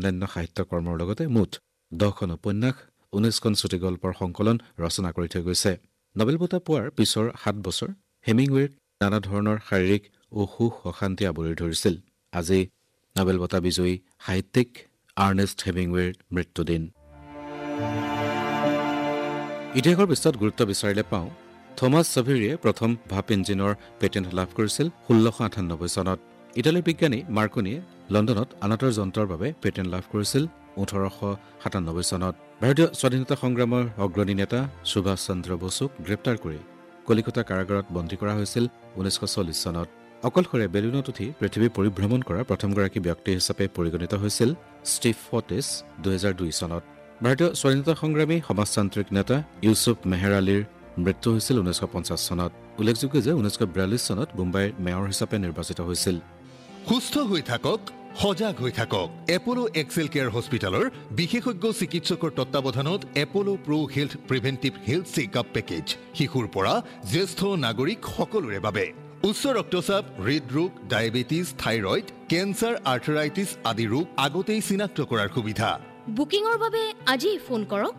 অন্যান্য সাহিত্য কৰ্মৰ লগতে মুঠ 10খন উপন্যাস 19খন চুটিগল্পৰ সংকলন ৰচনা কৰি থৈ গৈছে। নবেল বঁটা পোৱাৰ পিছৰ 7 বছৰ হেমিংৱেৰ নানা ধৰণৰ শাৰীৰিক ও সুখ অশান্তি আৱৰি ধৰিছিল। আজি নবেল বঁটা বিজয়ী সাহিত্যিক আৰ্নেষ্ট হেমিংৱেৰ মৃত্যুদিন। ইতিহাসৰ পৃষ্ঠত গুৰুত্ব বিচাৰিলে পাওঁ থমাছ ছাভেৰিয়ে প্ৰথম ভাপ ইঞ্জিনৰ পেটেণ্ট লাভ কৰিছিল 1698 চনত। ইটালীৰ বিজ্ঞানী মাৰ্কনিয়ে লণ্ডনত আনাতৰ যন্ত্ৰৰ বাবে পেটেণ্ট লাভ কৰিছিল 1897 চনত। ভাৰতীয় স্বাধীনতা সংগ্ৰামৰ অগ্ৰণী নেতা সুভাষ চন্দ্ৰ বসুক গ্ৰেপ্তাৰ কৰি কলিকতা কাৰাগাৰত বন্দী কৰা হৈছিল 1940 চনত। অকলশৰে বেলুনত উঠি পৃথিৱী পৰিভ্ৰমণ কৰা প্ৰথমগৰাকী ব্যক্তি হিচাপে পৰিগণিত হৈছিল ষ্টিভ ফৰ্টিছ 2002 চনত। ভাৰতীয় স্বাধীনতা সংগ্ৰামী সমাজতান্ত্ৰিক নেতা ইউছুফ মেহেৰ আলীৰ মৃত্যু হৈছিল 1950 চনত। উল্লেখযোগ্য যে 1942 চনত মুম্বাইৰ মেয়ৰ হিচাপে নিৰ্বাচিত হৈছিল। সুস্থ হৈ থাকক, সজাগ হৈ থাকক। এপলো এক্সেল কেয়াৰ হস্পিটেলৰ বিশেষজ্ঞ চিকিৎসকৰ তত্বাৱধানত এপলো প্ৰ health preventive health checkup package শিশুৰ পৰা জ্যেষ্ঠ নাগৰিক সকলোৰে বাবে। উচ্চ ৰক্তচাপ, হৃদৰোগ, ডায়েবেটিছ, থাইৰয়ড, কেঞ্চাৰ, আৰ্থৰাইটিছ আদি ৰোগ আগতেই চিনাক্ত কৰাৰ সুবিধা। বুকিঙৰ বাবে আজি ফোন কৰক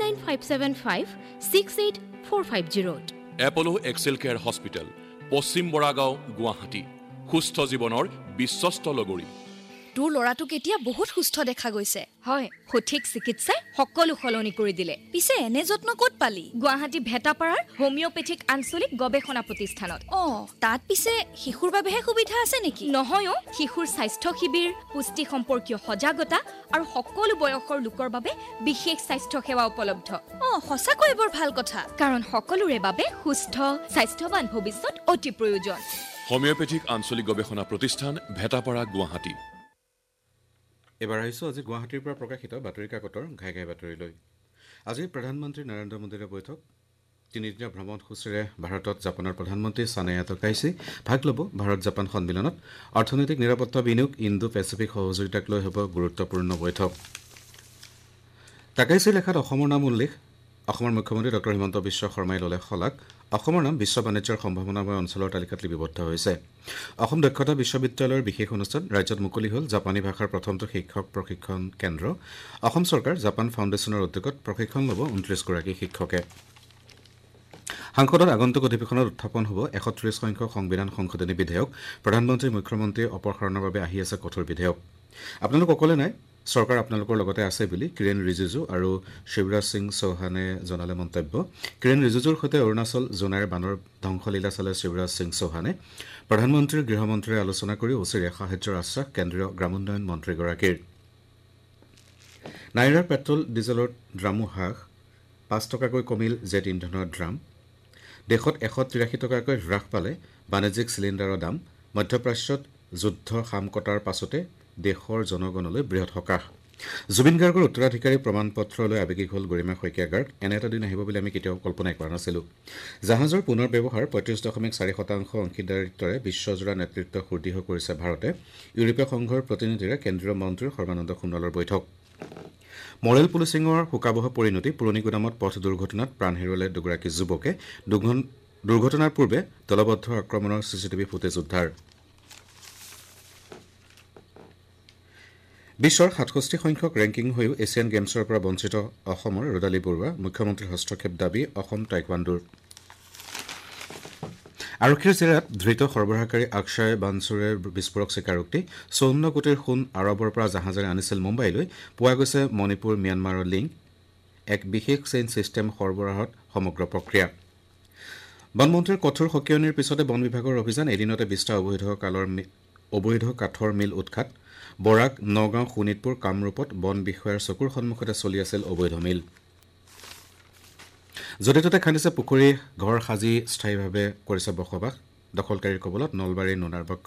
9957568450। এপলো এক্সেল কেয়াৰ হস্পিটেল, পশ্চিম বৰাগাঁও, গুৱাহাটী। সুস্থ জীৱনৰ বিশ্বস্ত লগৰী। তোৰ ল'ৰাটোক এতিয়া বহুত সুস্থ দেখা গৈছে। হয়, সঠিক চিকিৎসাই সকলো সলনি কৰি দিলে। পিছে এনে যত্ন ক'ত পালি? গুৱাহাটী ভেটাপাৰাৰ হোমিঅ'পেথিক আঞ্চলিক গৱেষণা প্ৰতিষ্ঠানত। তাত পিছে শিশুৰ বাবেহে সুবিধা আছে নেকি? নহয়, শিশুৰ স্বাস্থ্য শিবিৰ, পুষ্টি সম্পৰ্কীয় সজাগতা আৰু সকলো বয়সৰ লোকৰ বাবে বিশেষ স্বাস্থ্য সেৱা উপলব্ধ। সঁচাকৈ বৰ ভাল কথা। কাৰণ সকলোৰে বাবে সুস্থ স্বাস্থ্যৱান ভৱিষ্যত অতি প্ৰয়োজন। হোমিঅ'পেথিক আঞ্চলিক গৱেষণা প্ৰতিষ্ঠান, ভেটাপাৰা, গুৱাহাটী। এবাৰ আহিছোঁ আজি গুৱাহাটীৰ পৰা প্ৰকাশিত বাতৰি কাকতৰ ঘাই ঘাই বাতৰিলৈ। আজি প্ৰধানমন্ত্ৰী নৰেন্দ্ৰ মোদীৰ বৈঠক। 3দিনীয়া ভ্ৰমণসূচীৰে ভাৰতত জাপানৰ প্ৰধানমন্ত্ৰী ছানায়া টকাইছি ভাগ ল'ব ভাৰত জাপান সন্মিলনত। অৰ্থনৈতিক নিৰাপত্তা বিনিয়োগ, ইণ্ডো পেচিফিক সহযোগিতাক লৈ হ'ব গুৰুত্বপূৰ্ণ বৈঠক। টাকাইছিৰ লেখাত অসমৰ নাম উল্লেখ। অসমৰ মুখ্যমন্ত্ৰী ডঃ হিমন্ত বিশ্ব শৰ্মাই ল'লে শলাগ। অসমৰ নাম বিশ্ব বাণিজ্যৰ সম্ভাৱনাময় অঞ্চলৰ তালিকাত লিপিবদ্ধ হৈছে। অসম দক্ষতা বিশ্ববিদ্যালয়ৰ বিশেষ অনুষ্ঠান। ৰাজ্যত মুকলি হ'ল জাপানী ভাষাৰ প্ৰথমটো শিক্ষক প্ৰশিক্ষণ কেন্দ্ৰ। অসম চৰকাৰ জাপান ফাউণ্ডেশ্যনৰ উদ্যোগত প্ৰশিক্ষণ ল'ব 29গৰাকী শিক্ষকে। সাংসদত আগন্তুক অধিৱেশনত উত্থাপন হ'ব 130 সংখ্যক সংবিধান সংশোধনী বিধেয়ক। প্ৰধানমন্ত্ৰী, মুখ্যমন্ত্ৰীৰ অপসাৰণৰ বাবে আহি আছে কঠোৰ বিধেয়ক। আপোনালোক অকলে নাই, চৰকাৰ আপোনালোকৰ লগতে আছে বুলি কিৰেণ ৰিজিজু আৰু শিৱৰাজ সিং চৌহানে জনালে মন্তব্য। কিৰেণ ৰিজিজুৰ সৈতে অৰুণাচল জোনাইৰ বানৰ ধ্বংসলীলা চালে শিৱৰাজ সিং চৌহানে। প্ৰধানমন্ত্ৰীৰ গৃহমন্ত্ৰীয়ে আলোচনা কৰি অচিৰে সাহায্যৰ আশ্বাস কেন্দ্ৰীয় গ্ৰামোন্নয়ন মন্ত্ৰীগৰাকীৰ। নাইৰাৰ পেট্ৰল ডিজেলৰ দামো হ্ৰাস, 5 টকাকৈ কমিল জেট ইন্ধনৰ দাম। দেশত 183 টকাকৈ হ্ৰাস পালে বাণিজ্যিক চিলিণ্ডাৰৰ দাম। মধ্যপ্ৰাচ্যত যুদ্ধ সাম কটাৰ পাছতে দেশৰ জনগণলৈ বৃহৎ সকাহ। জুবিন গাৰ্গৰ উত্তৰাধিকাৰী প্ৰমাণ পত্ৰলৈ আৱেগিক হ'ল গৰিমা শইকীয়া গাৰ্গ। এনে এটা দিন আহিব বুলি আমি কেতিয়াও কল্পনাই কৰা নাছিলোঁ। জাহাজৰ পুনৰ ব্যৱহাৰ 35.4% অংশীদাৰিত্বৰে বিশ্বজোৰা নেতৃত্ব সুদৃঢ় কৰিছে ভাৰতে। ইউৰোপীয় সংঘৰ প্ৰতিনিধিৰে কেন্দ্ৰীয় মন্ত্ৰী সৰ্বানন্দ সোণোৱালৰ বৈঠক। মৰেল পুলিচিঙৰ শোকাবহ পৰিণতি। পুৰণি গুদামত পথ দুৰ্ঘটনাত প্ৰাণ হেৰুৱালে দুগৰাকী যুৱকে। দুৰ্ঘটনাৰ পূৰ্বে দলবদ্ধ আক্ৰমণৰ চিচিটিভি ফুটেজ উদ্ধাৰ। বিশ্বৰ 67 সংখ্যক ৰেংকিং হৈও এছিয়ান গেমছৰ পৰা বঞ্চিত অসমৰ ৰদালি বৰুৱা। মুখ্যমন্ত্ৰীৰ হস্তক্ষেপ দাবী অসম টাইকোৱাণ্ডোৰ। আৰক্ষীৰ জেৰাত ধৃত সৰবৰাহকাৰী অক্ষয় বানচুৰে বিস্ফোৰক স্বীকাৰোক্তি। 54 কোটিৰ সোণ আৰৱৰ পৰা জাহাজেৰে আনিছিল মুম্বাইলৈ। পোৱা গৈছে মণিপুৰ ম্যানমাৰৰ লিংক। এক বিশেষ চেইন ছিষ্টেম সৰবৰাহত সমগ্ৰ প্ৰক্ৰিয়া। বনমন্ত্ৰীৰ কঠোৰ সকিয়নিৰ পিছতে বন বিভাগৰ অভিযান। এদিনতে 20টা অবৈধ কাঠৰ মিল উৎখাত। বৰাক, নগাঁও, শোণিতপুৰ, কামৰূপত বন বিষয়াৰ চকুৰ সন্মুখতে চলি আছিল অবৈধ মিল। য'তে ত'তে খান্দিছে পুখুৰী, ঘৰ সাজি স্থায়ীভাৱে কৰিছে বসবাস। দখলকাৰীৰ কবলত নলবাৰীৰ নোনাৰ বক্ষ।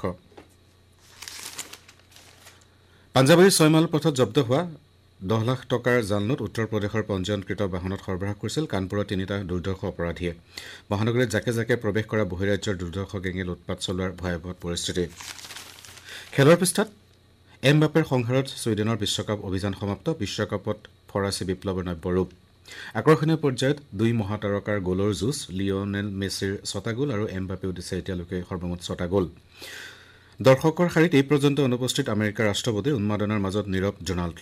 পাঞ্জাৱাৰীৰ 6 মাইল পথত জব্দ হোৱা 10 লাখ টকাৰ জালনোট উত্তৰ প্ৰদেশৰ পঞ্জীয়নকৃত বাহনত সৰবৰাহ কৰিছিল কানপুৰৰ 3টা দুৰ্ধৰ্ষ অপৰাধীয়ে। মহানগৰীত জাকে জাকে প্ৰৱেশ কৰা বহিৰাজ্যৰ দুৰ্ধৰ্ষ গেঙে লুটপাত চলোৱাৰ ভয়াৱহ পৰিস্থিতি। খেলৰ পৃষ্ঠাত এমবাপেৰ সংহাৰত ছুইডেনৰ বিশ্বকাপ অভিযান সমাপ্ত। বিশ্বকাপত ফৰাচী বিপ্লৱৰ নব্য ৰূপ। আকৰ্ষণীয় পৰ্যায়ত 2 মহাতাৰকাৰ গ'লৰ যুঁজ। লিঅনেল মেছিৰ 6টা গ'ল আৰু এমবাপেও দিছে এতিয়ালৈকে সৰ্বমুঠ 6টা গ'ল। দৰ্শকৰ শাৰীত এই পৰ্যন্ত অনুপস্থিত আমেৰিকাৰ ৰাষ্ট্ৰপতি। উন্মাদনাৰ মাজত নীৰৱ ডোনাল্ড